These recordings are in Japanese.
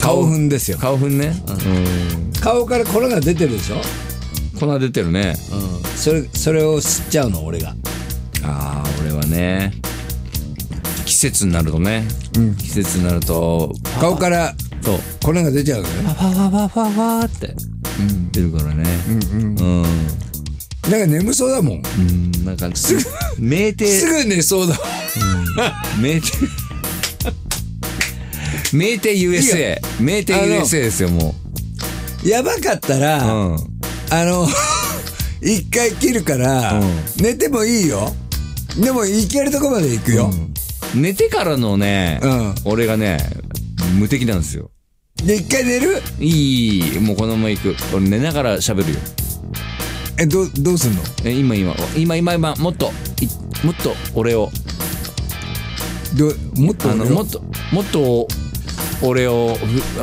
顔粉ですよ。 顔粉ね。 顔から粉が出てるでしょ。 粉出てるね。 それを吸っちゃうの俺が。 俺はね、季節になるとね、季節になると顔からそう粉が出ちゃうのね。 ファファファファファって出るからね。 なんか眠そうだもん。 なんかすぐ酩酊すぐ寝そうだ。 酩酊 USA 酩酊 USA ですよもう。やばかったら一回切るから寝てもいいよ。でも行けるとこまで行くよ。 寝てからのね、俺がね無敵なんですよ。 で一回寝る？ いい、もうこのまま行く。俺寝ながら喋るよ。 どうすんの？ 今もっと俺をもっと俺を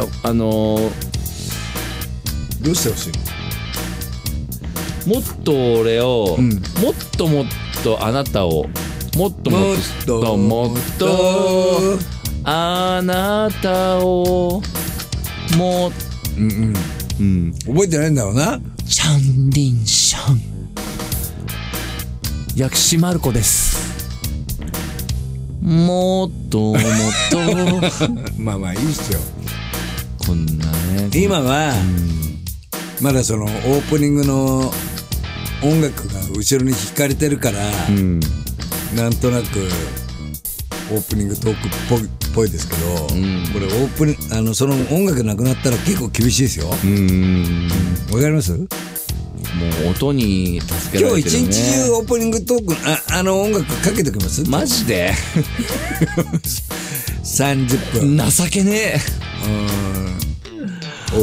どうしてほしい？ もっと俺を、もっとあなたをもっとあなたを覚えてないんだろうな。 チャンリンシャン薬師丸子です。もっとまあいいっすよ。 こんなね。 今はまだそのオープニングの音楽が後ろに弾かれてるから、なんとなくオープニングトークっぽいですけど、これその音楽なくなったら結構厳しいですよ。わかります？もう音に助けられてるね。 今日一日中オープニングトーク音楽かけておきます？ マジで 30分。 情けねえ。 情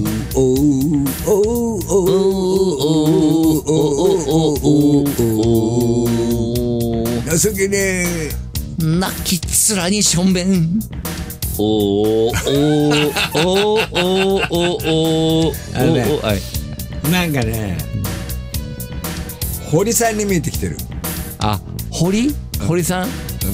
けねえ。 泣き面にしょんべん。 なんかね、堀さんに見えてきてる。 堀さん。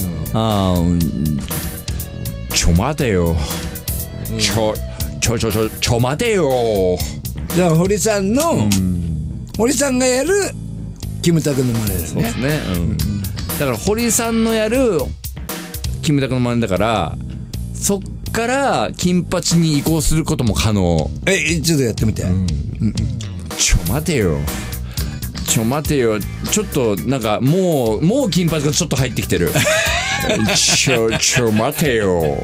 ちょ待てよ。ちょ待てよ。 じゃあ堀さんがやるキムタクのマネですね。 そうですね。だから堀さんのやるキムタクのマネだから、そっから金八に移行することも可能。 ちょっとやってみて。 ちょ待てよ。ちょっとなんかもう金八がちょっと入ってきてる。ちょ待てよ。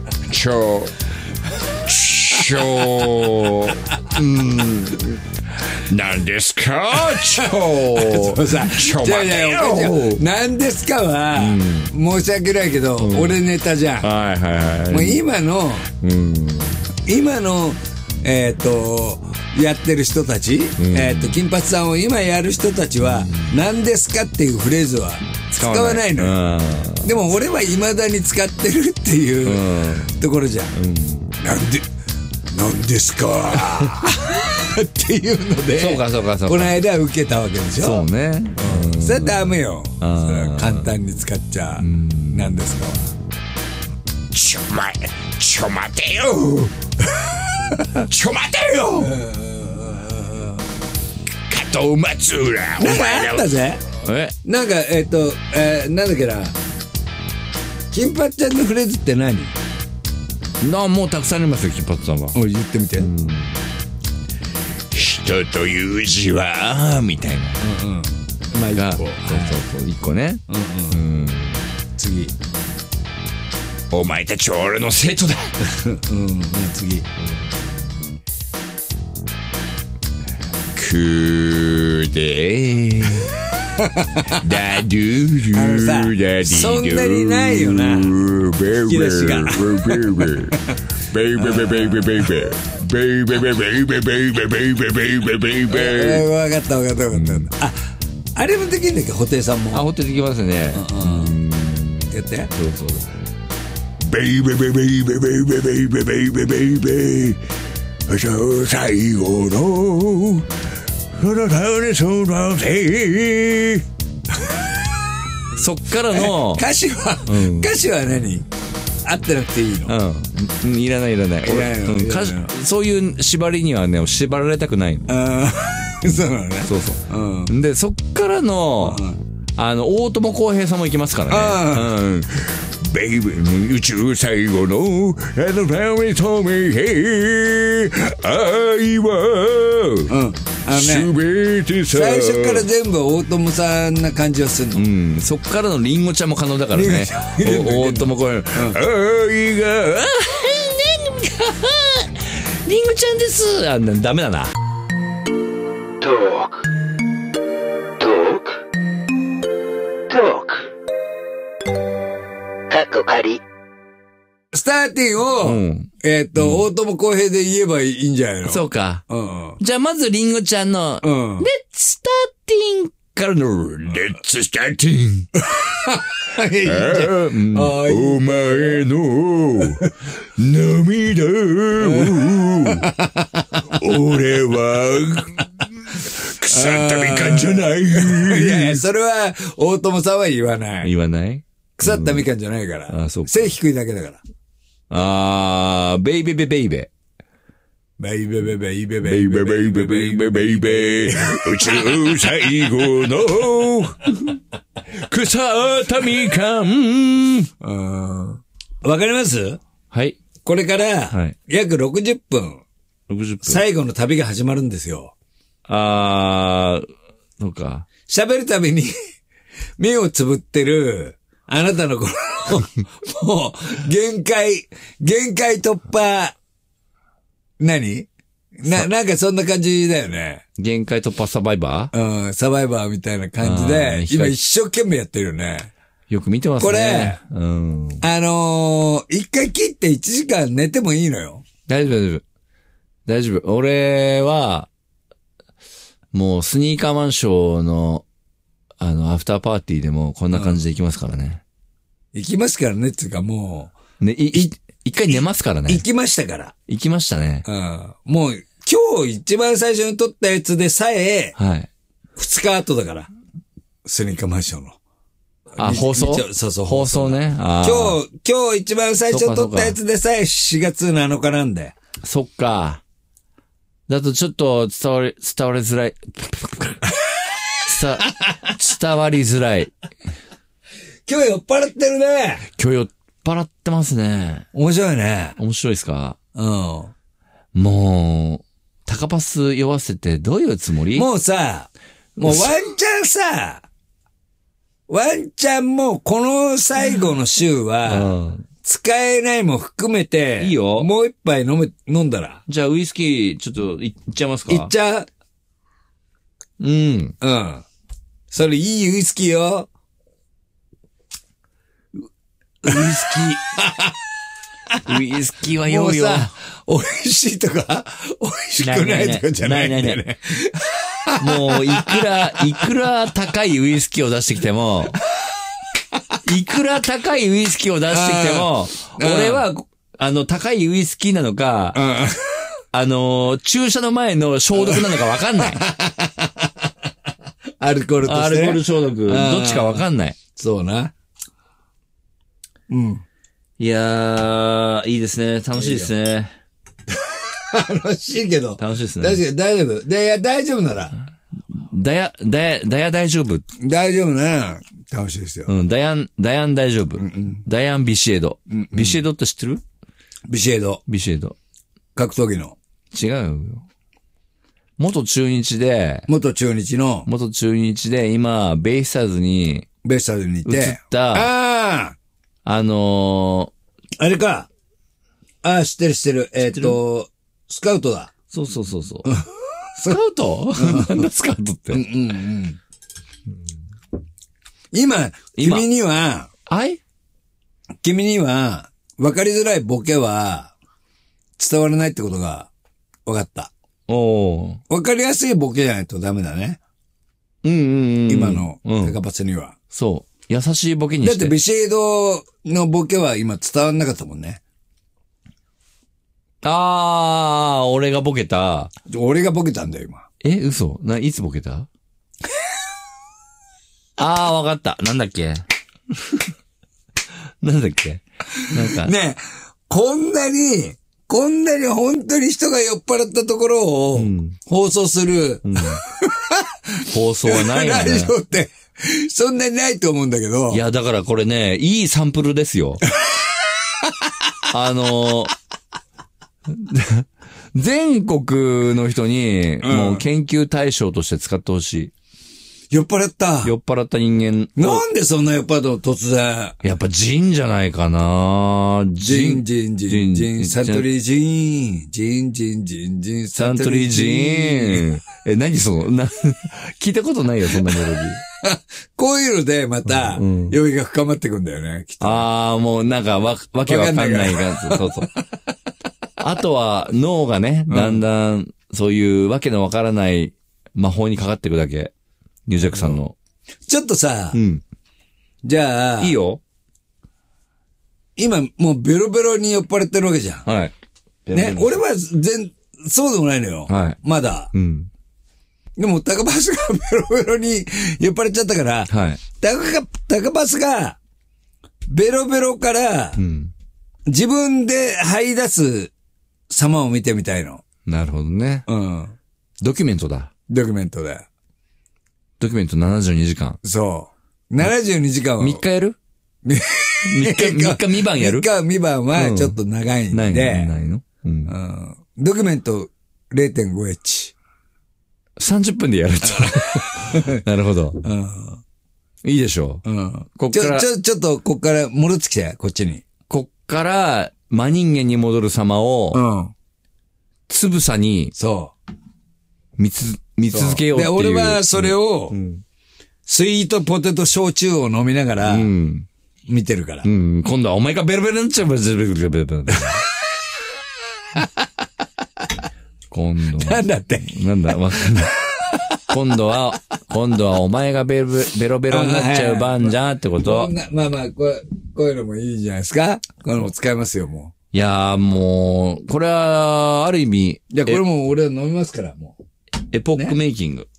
なんですか？ なんですかは申し訳ないけど、俺ネタじゃん。もう今のやってる人たち、金八さんを今やる人たちは何ですかっていうフレーズは使わないのよ。でも俺は未だに使ってるっていうところじゃん。なんですかっていうので、 そうかこの間受けたわけでしょ。 そうね。 それはダメよ。簡単に使っちゃなんですかは。 ちょ待てよ。ちょ待てよ。加藤松浦。 なんかあったぜ。なんかなんだっけな。金八ちゃんのフレーズって何？ もうたくさんありますよ、金八さんは。 言ってみて。 人という字はみたいな。 まあ一個。 そう一個ね。 次。 お前たちは俺の生徒だ。 次。 くでダドゥルダディそんなにないよな、引き出しが。 ベイベベベイベベイベベイベベベイベベベイベベベイベベベイベ。 分かった。あれもできるんだっけ、布袋さんも。 布袋できますね。 やって。 そうベイベベベイベベイベベイベベイベベイベイ。最後のそっからの歌詞は何？ 合ってなくていいの？ うん。いらないいらない。そういう縛りにはね、縛られたくないの。 そうなのね。 そうそう。で、そっからの、大友康平さんも行きますからね。ベイビー、宇宙最後の、ためとめへ、愛は、すべてさ。 最初から全部大友さんな感じはするの。 そっからのリンゴちゃんも可能だからね。大友康平、愛が、リンゴちゃんです。ダメだな。 トーク。かっこ仮。 スターティンを、大友康平で言えばいいんじゃないの？ そうか。じゃあまずリンゴちゃんの、レッツスターティンからの、レッツスターティン。お前の涙を、俺は、腐ったみかんじゃない。 いやいや、それは、大友さんは言わない。 言わない？ 腐ったみかんじゃないから。背低いだけだから。 ベイベベベイベ。 ベイベベベイベベイベベイベベイベベイベ。宇宙最後の、腐ったみかん。 わかります？ はい。 これから、約60分。 60分。 最後の旅が始まるんですよ。 そうか。 喋るたびに、目をつぶってる、あなたのこの、もう、限界突破、なんかそんな感じだよね。 限界突破サバイバー？サバイバーみたいな感じで、今一生懸命やってるよね。 よく見てますね。 これ、一回切って1時間寝てもいいのよ。 大丈夫。俺は、もうスニーカーマンショーの、アフターパーティーでもこんな感じで行きますからね。 行きますからねっていうかもう。ね、一回寝ますからね。 行きましたから。 行きましたね。 もう、今日一番最初に撮ったやつでさえ、2日後だから。スニーカーマンショーの。 放送？ そう。 放送ね。 今日一番最初に撮ったやつでさえ4月7日なんで。 そっか。だとちょっと伝わりづらい。伝わりづらい。 今日酔っ払ってるね。 今日酔っ払ってますね。 面白いね。 面白いですか？もう、高パス酔わせてどういうつもり？ もうさ、もうワンチャンもうこの最後の週は、使えないも含めて、 いいよ。 もう一杯飲んだら。 じゃあウイスキーちょっといっちゃいますか？ いっちゃう？それいいウイスキーよ。 ウイスキーは酔うよ。 もうさ、美味しいとか、美味しくないとかじゃないんだよね。 もう、いくら高いウイスキーを出してきても、俺は、高いウイスキーなのか、注射の前の消毒なのかわかんない。 アルコールとして。 アルコール消毒。どっちかわかんない。 そうな。 いやー、いいですね。楽しいですね。 楽しいけど。 楽しいですね。 確かに大丈夫。大丈夫なら。 大丈夫。 大丈夫ね。楽しいですよ。 ダヤン大丈夫。ダヤンビシエド。ビシエドって知ってる？ ビシエド。格闘技の。 違うよ。元中日で、今、ベイスターズにいて、 移った、 あれか。知ってる。スカウトだ。 そう。スカウト？なんだスカウトって。 今、君には、分かりづらいボケは、伝わらないってことが、分かった。分かりやすいボケじゃないとダメだね。今の、高パスには。 そう。優しいボケにして。 だってビシエドのボケは今伝わんなかったもんね。 俺がボケた。 俺がボケたんだよ、今。 嘘？いつボケた？わかった。なんだっけなんか。 ね、こんなに本当に人が酔っ払ったところを放送する、 放送はないよね。 ラジオって、そんなにないと思うんだけど。 いや、だからこれね、いいサンプルですよ。全国の人に、もう研究対象として使ってほしい。 酔っ払った。 酔っ払った人間。 なんでそんな酔っ払ったの突然。 やっぱジンじゃないかな。 ジン、サントリージン、ジン、 サントリージン。何聞いたことないよ、そんなメロディー。 こういうので、また、酔いが深まっていくんだよね、きっと。 もうなんかわけわかんない感じ。そうそう。あとは、脳がね、だんだん、そういうわけのわからない魔法にかかっていくだけ。ニュージャックさんの。 ちょっとさ、じゃあ、 いいよ。 今、もうベロベロに酔っ払ってるわけじゃん。 はい。 ね、俺はそうでもないのよ。 はい。 まだ。でも、タカバスがベロベロに酔っ払っちゃったから、 はい。 タカバスが、ベロベロから、自分で這い出す様を見てみたいの。 なるほどね。ドキュメントだ。 ドキュメントだよ。 ドキュメント72時間。 そう。72時間を。 3日やる ?3 日未晩やる ?3 日未晩はちょっと長いんで。 ないのドキュメント 0.5H。 30分でやると。なるほど。いいでしょう。こっから。 ちょっと、こっから戻ってきて、こっちに。 こっから、真人間に戻る様を、つぶさに、見続けようっていう。 で、俺はそれを、スイートポテト焼酎を飲みながら、見てるから。 今度はお前がベロベロになっちゃう。今度は。 なんだってなんだ、わかんない。今度はお前がベロベロになっちゃう番じゃんってこと。 まあ、こういうのもいいじゃないですか。こういうのも使えますよ、もう。 いやーもう、これは、ある意味。 いや、これも俺は飲みますから、もう。 エポックメイキング。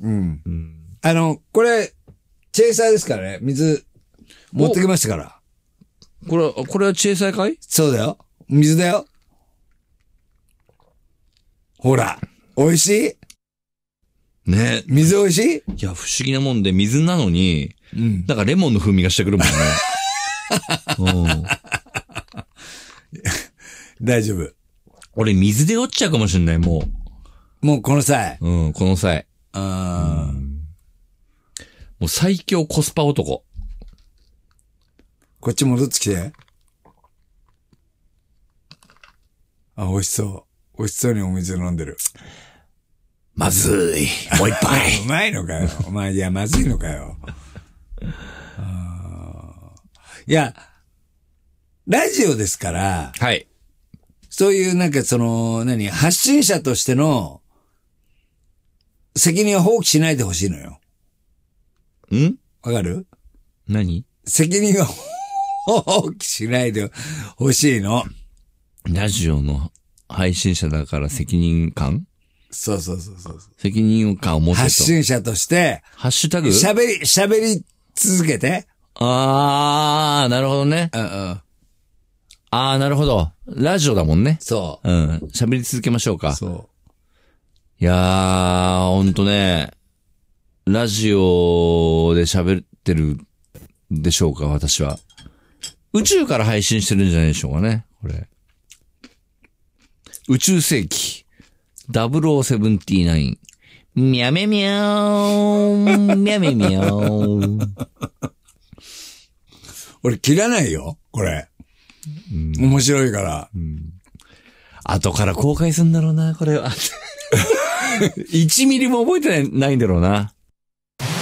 これ、チェイサーですからね。水、持ってきましたから。 これはチェイサーかい？ そうだよ。水だよ。ほら、美味しい？ ね。 水美味しい？ いや、不思議なもんで、水なのに、なんかレモンの風味がしてくるもんね。 大丈夫。 俺、水で落ちちゃうかもしれない、もうこの際。 この際。もう最強コスパ男。 こっち戻ってきて。美味しそう。美味しそうにお水飲んでる。 まずい。もう一杯。 うまいのかよ。お前、いや、まずいのかよ。いや、ラジオですから。 はい。 そういうなんか発信者としての責任は放棄しないでほしいのよ。わかる？ 何？ 責任は放棄しないでほしいの。 ラジオの配信者だから責任感？ そう。 責任感を持つと。 発信者として。 ハッシュタグ？ 喋り続けて。 なるほどね。なるほど。ラジオだもんね。 そう。 喋り続けましょうか。 そう。 いやー、ほんとね、ラジオで喋ってるでしょうか、私は。宇宙から配信してるんじゃないでしょうかね、これ。宇宙世紀。0079。みゃめみゃーん。みゃめみゃーん。 俺切らないよ、これ。面白いから。 後から後悔するんだろうな、これは。1ミリも覚えてないんだろうな。